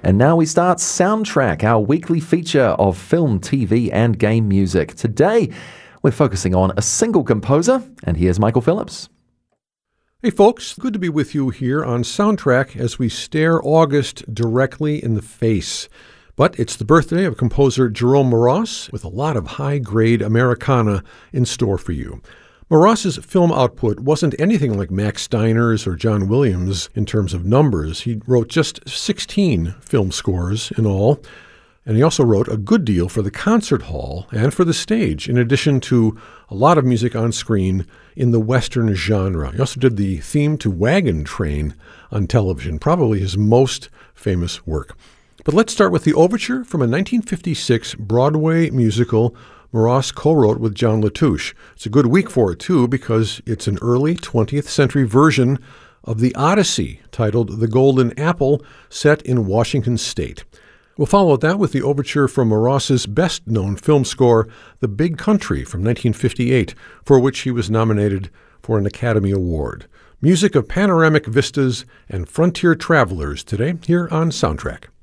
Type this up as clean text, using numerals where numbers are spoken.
And now we start Soundtrack, our weekly feature of film, TV, and game music. Today, we're focusing on a single composer, and here's Michael Phillips. Hey folks, good to be with you here on Soundtrack as we stare August directly in the face. But it's the birthday of composer Jerome Moross, with a lot of high-grade Americana in store for you. Moross's film output wasn't anything like Max Steiner's or John Williams in terms of numbers. He wrote just 16 film scores in all, and he also wrote a good deal for the concert hall and for the stage, in addition to a lot of music on screen in the Western genre. He also did the theme to Wagon Train on television, probably his most famous work. But let's start with the overture from a 1956 Broadway musical Moross co-wrote with John Latouche. It's a good week for it, too, because it's an early 20th century version of the Odyssey, titled The Golden Apple, set in Washington State. We'll follow that with the overture from Moross's best-known film score, The Big Country, from 1958, for which he was nominated for an Academy Award. Music of panoramic vistas and frontier travelers today here on Soundtrack.